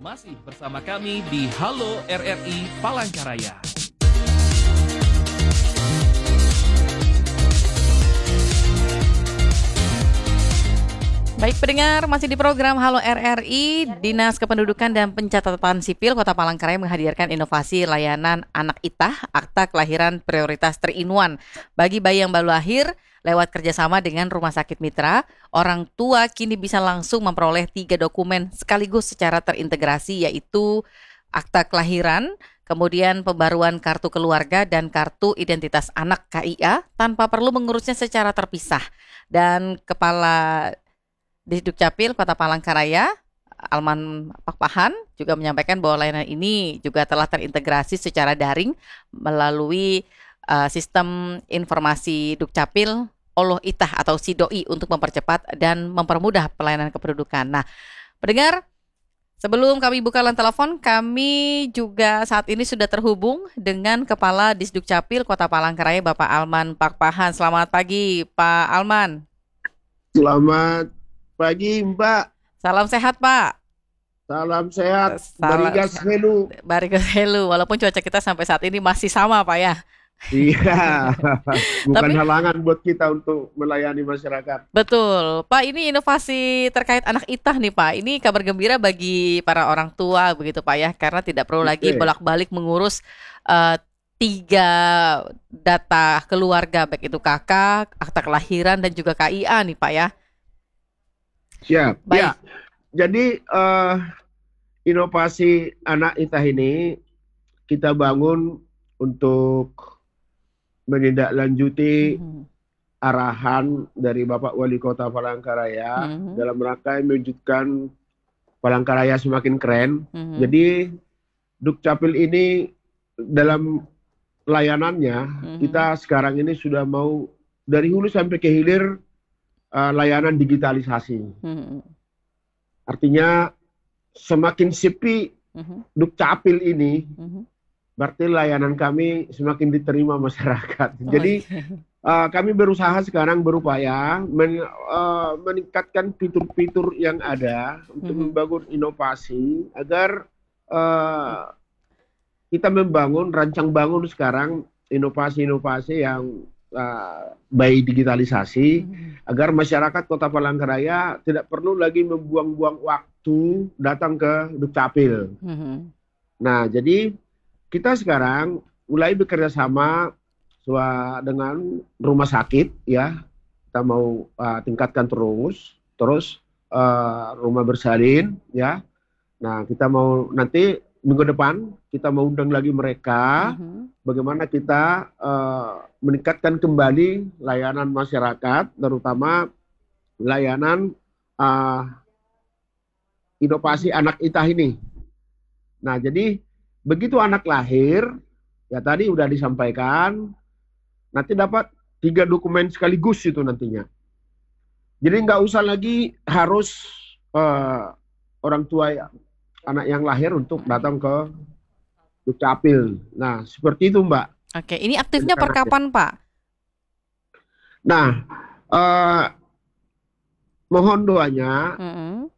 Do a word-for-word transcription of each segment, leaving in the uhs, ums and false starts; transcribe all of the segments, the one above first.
Masih bersama kami di Halo R R I Palangkaraya. Baik pendengar, masih di program Halo R R I, Dinas Kependudukan dan Pencatatan Sipil Kota Palangkaraya menghadirkan inovasi layanan anak itah, akta kelahiran prioritas tiga in satu. Bagi bayi yang baru lahir, lewat kerjasama dengan Rumah Sakit Mitra, orang tua kini bisa langsung memperoleh tiga dokumen sekaligus secara terintegrasi, yaitu akta kelahiran, kemudian pembaruan kartu keluarga dan kartu identitas anak K I A tanpa perlu mengurusnya secara terpisah. Dan Kepala di Dukcapil Kota Palangkaraya, Alman Pakpahan, juga menyampaikan bahwa layanan ini juga telah terintegrasi secara daring melalui uh, sistem informasi Dukcapil Oloh Itah atau SIDOI untuk mempercepat dan mempermudah pelayanan kependudukan. Nah, pendengar, sebelum kami buka line telepon, kami juga saat ini sudah terhubung dengan Kepala Disdukcapil Kota Palangkaraya, Bapak Alman Pakpahan. Selamat pagi, Pak Alman. Selamat pagi, Mbak. Salam sehat, Pak. Salam sehat. Salam Barigas helu. Barigas helu. Walaupun cuaca kita sampai saat ini masih sama, Pak ya. Iya. Bukan Tapi, halangan buat kita untuk melayani masyarakat. Betul. Pak, ini inovasi terkait anak itah nih, Pak. Ini kabar gembira bagi para orang tua begitu, Pak ya, karena tidak perlu lagi Oke. bolak-balik mengurus uh, tiga data keluarga, baik itu kakak, akta kelahiran dan juga K I A nih, Pak ya. Siap. Baik. Ya. Jadi eh, inovasi anak itah ini kita bangun untuk menindaklanjuti Mhm. arahan dari Bapak Wali Kota Palangkaraya Mhm. dalam rangka mewujudkan Palangkaraya semakin keren. Mhm. Jadi Dukcapil ini dalam layanannya Mhm. kita sekarang ini sudah mau dari hulu sampai ke hilir uh, layanan digitalisasi. Mhm. Artinya semakin sepi Mhm. Dukcapil ini, Mhm. berarti layanan kami semakin diterima masyarakat. Oh, Jadi oke. uh, kami berusaha sekarang berupaya men, uh, meningkatkan fitur-fitur yang ada untuk Mhm. membangun inovasi agar uh, kita membangun, rancang bangun sekarang inovasi-inovasi yang uh, by digitalisasi Mhm. agar masyarakat Kota Palangkaraya tidak perlu lagi membuang-buang waktu datang ke Dukcapil. Mhm. Nah, jadi kita sekarang mulai bekerja sama swa- dengan rumah sakit ya. Kita mau uh, tingkatkan terus, terus uh, rumah bersalin ya. Nah, kita mau nanti minggu depan kita mau undang lagi mereka. Mhm. Bagaimana kita uh, meningkatkan kembali layanan masyarakat, terutama layanan uh, inovasi anak itah ini. Nah, jadi begitu anak lahir, ya tadi udah disampaikan, nanti dapat tiga dokumen sekaligus itu nantinya. Jadi nggak usah lagi harus uh, orang tua ya, anak yang lahir untuk datang ke Dukcapil. Nah, seperti itu, Mbak. Oke, ini aktifnya per kapan, Pak? Nah, eh, mohon doanya Mhm.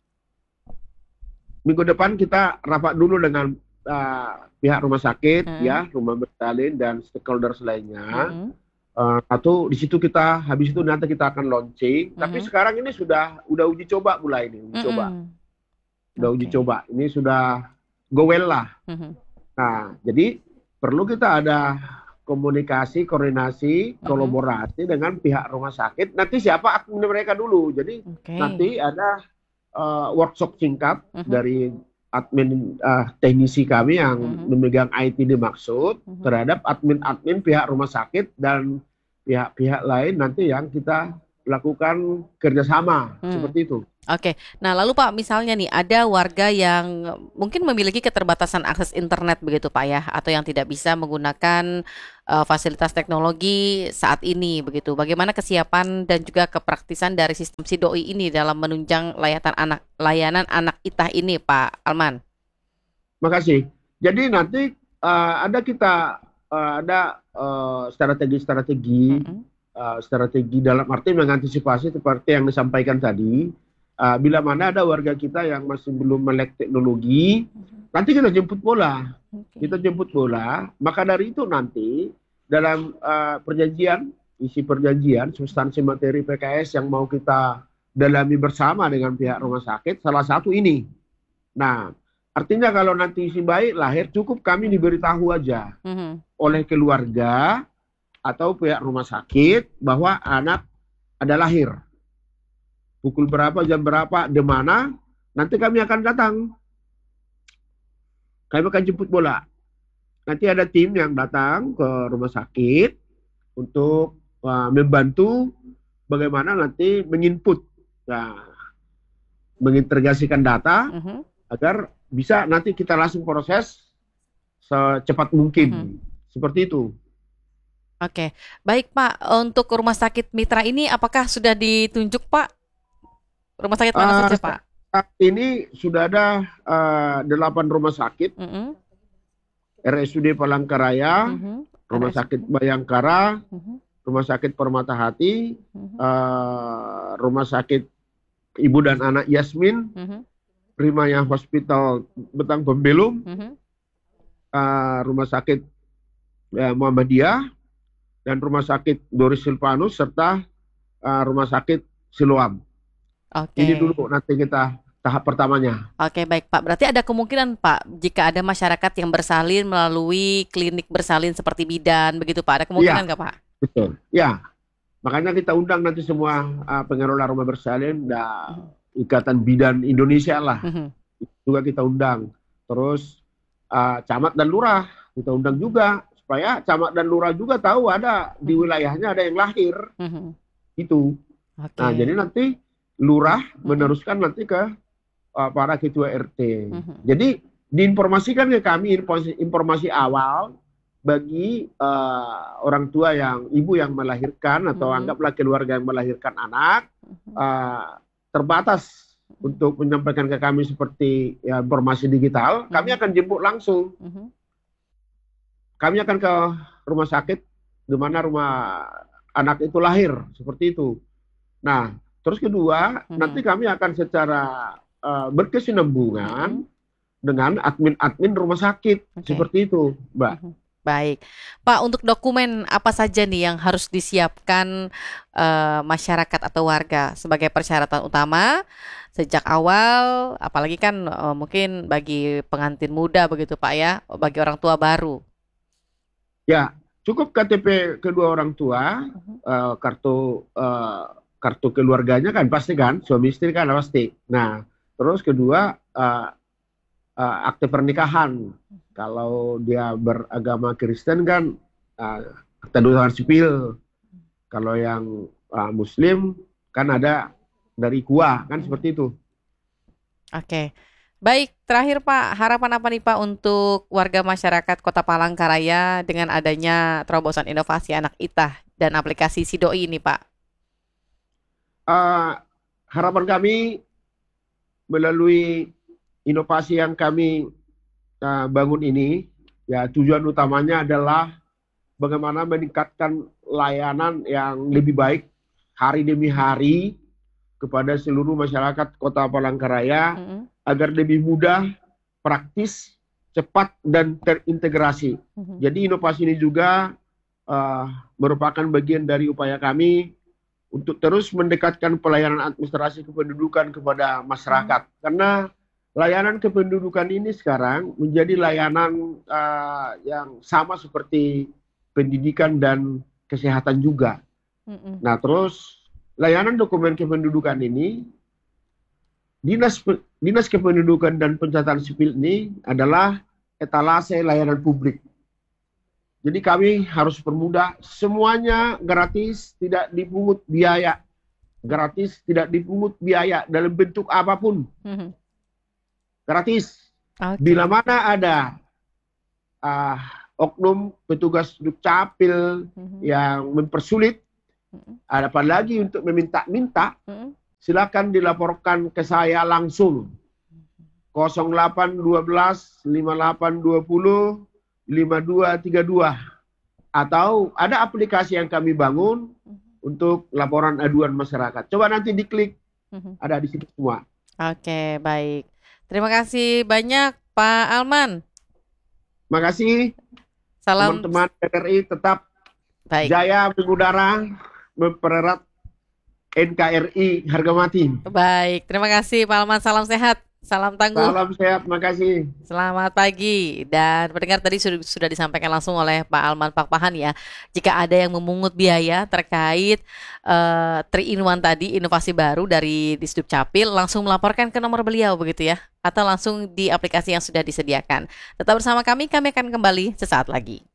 minggu depan kita rapat dulu dengan eh, pihak rumah sakit, Mhm. ya, rumah bersalin dan stakeholders lainnya. Mhm. Eh, satu di situ kita habis itu nanti kita akan launching. Tapi Mhm. sekarang ini sudah udah uji coba mulai ini, uji coba, Mhm. udah uji Oke. coba. Ini sudah go well lah. Mhm. Nah, jadi perlu kita ada komunikasi, koordinasi, Mhm. kolaborasi dengan pihak rumah sakit. Nanti siapa admin mereka dulu. Jadi Oke. nanti ada uh, workshop singkat Mhm. dari admin uh, teknisi kami yang Mhm. memegang I T dimaksud Mhm. terhadap admin-admin pihak rumah sakit dan pihak-pihak lain nanti yang kita lakukan kerjasama Hmm. seperti itu. Oke, nah lalu Pak, misalnya nih ada warga yang mungkin memiliki keterbatasan akses internet begitu Pak ya, atau yang tidak bisa menggunakan uh, fasilitas teknologi saat ini begitu. Bagaimana kesiapan dan juga kepraktisan dari sistem SIDOI ini dalam menunjang layanan anak layanan anak itah ini, Pak Alman? Makasih. Jadi nanti uh, ada kita uh, ada uh, strategi-strategi Mhm. uh, strategi dalam arti mengantisipasi seperti yang disampaikan tadi. Uh, bila mana ada warga kita yang masih belum melek teknologi, nanti kita jemput bola. Okay. Kita jemput bola, maka dari itu nanti dalam uh, perjanjian, isi perjanjian, substansi materi P K S yang mau kita dalami bersama dengan pihak rumah sakit, salah satu ini. Nah, artinya kalau nanti si bayi lahir, cukup kami diberitahu aja mm-hmm. oleh keluarga atau pihak rumah sakit bahwa anak ada lahir. Pukul berapa, jam berapa, di mana, nanti kami akan datang. Kami akan jemput bola. Nanti ada tim yang datang ke rumah sakit untuk uh, membantu bagaimana nanti menginput, nah, mengintegrasikan data uh-huh. agar bisa nanti kita langsung proses secepat mungkin. Uh-huh. Seperti itu. Oke, baik Pak. Untuk rumah sakit mitra ini apakah sudah ditunjuk Pak? Rumah sakit mana uh, saja Pak? Saat ini sudah ada uh, delapan rumah sakit. Uh-huh. R S U D Palangkaraya, uh-huh. Rumah R S U D. Sakit Bayangkara, uh-huh. Rumah Sakit Permata Hati, uh-huh. uh, Rumah Sakit Ibu dan Anak Yasmin, uh-huh. Primaya Hospital Betang Pembelum, uh-huh. uh, Rumah Sakit uh, Muhammadiyah, dan Rumah Sakit Doris Silvanus, serta uh, Rumah Sakit Siloam. Oke. Ini dulu nanti kita tahap pertamanya. Oke, baik Pak. Berarti ada kemungkinan Pak, jika ada masyarakat yang bersalin melalui klinik bersalin seperti bidan, begitu Pak? Ada kemungkinan nggak ya, Pak? Betul. Ya, makanya kita undang nanti semua uh, pengelola rumah bersalin dan uh-huh. Ikatan Bidan Indonesia lah. Uh-huh. Juga kita undang. Terus uh, camat dan lurah kita undang juga supaya camat dan lurah juga tahu ada di wilayahnya ada yang lahir. Uh-huh. Itu. Okay. Nah, jadi nanti lurah meneruskan uh-huh. nanti ke uh, para ketua R T. Uh-huh. Jadi diinformasikan ke kami informasi, informasi awal bagi uh, orang tua yang ibu yang melahirkan atau uh-huh. anggaplah keluarga yang melahirkan anak uh-huh. uh, terbatas uh-huh. untuk menyampaikan ke kami seperti ya, informasi digital. Uh-huh. Kami akan jemput langsung. Uh-huh. Kami akan ke rumah sakit di mana rumah anak itu lahir seperti itu. Nah, terus kedua, hmm. nanti kami akan secara uh, berkesinambungan hmm. dengan admin-admin rumah sakit. Okay. Seperti itu, Mbak. Hmm. Baik. Pak, untuk dokumen apa saja nih yang harus disiapkan uh, masyarakat atau warga sebagai persyaratan utama sejak awal, apalagi kan uh, mungkin bagi pengantin muda begitu Pak ya, bagi orang tua baru? Ya, cukup K T P kedua orang tua, uh-huh. uh, kartu... Uh, kartu keluarganya kan pasti kan, suami istri kan pasti. Nah, terus kedua uh, uh, akte pernikahan. Kalau dia beragama Kristen kan uh, akte kedudukan sipil. Kalau yang uh, Muslim kan ada dari K U A kan seperti itu. Oke, baik. Terakhir Pak, harapan apa nih Pak untuk warga masyarakat Kota Palangkaraya dengan adanya terobosan inovasi Anak Itah dan aplikasi Sidoi ini Pak? Uh, harapan kami melalui inovasi yang kami uh, bangun ini, ya tujuan utamanya adalah bagaimana meningkatkan layanan yang lebih baik hari demi hari kepada seluruh masyarakat Kota Palangkaraya mm-hmm. agar lebih mudah, praktis, cepat dan terintegrasi. Mm-hmm. Jadi inovasi ini juga uh, merupakan bagian dari upaya kami untuk terus mendekatkan pelayanan administrasi kependudukan kepada masyarakat. Hmm. Karena layanan kependudukan ini sekarang menjadi layanan uh, yang sama seperti pendidikan dan kesehatan juga. Hmm. Nah, terus layanan dokumen kependudukan ini, Dinas Dinas Kependudukan dan Pencatatan Sipil ini adalah etalase layanan publik. Jadi kami harus permudah, semuanya gratis, tidak dipungut biaya. Gratis, tidak dipungut biaya dalam bentuk apapun. Mm-hmm. Gratis. Okay. Bila mana ada uh, oknum petugas Dukcapil mm-hmm. yang mempersulit, mm-hmm. apalagi untuk meminta-minta, mm-hmm. silakan dilaporkan ke saya langsung. nol delapan satu dua lima delapan dua nol lima dua tiga dua atau ada aplikasi yang kami bangun untuk laporan aduan masyarakat. Coba nanti diklik Mhm. ada di situ semua. Oke, baik. Terima kasih banyak Pak Alman. Makasih Salam teman-teman R R I, tetap baik. jaya mengudara, mempererat N K R I harga mati. Baik, terima kasih Pak Alman. Salam sehat, salam tangguh. Salam sehat, makasih. Selamat pagi. Dan pendengar tadi sudah, sudah disampaikan langsung oleh Pak Alman Pakpahan ya. Jika ada yang memungut biaya terkait uh, three in one tadi, inovasi baru dari Disduk Capil, langsung melaporkan ke nomor beliau begitu ya. Atau langsung di aplikasi yang sudah disediakan. Tetap bersama kami, kami akan kembali sesaat lagi.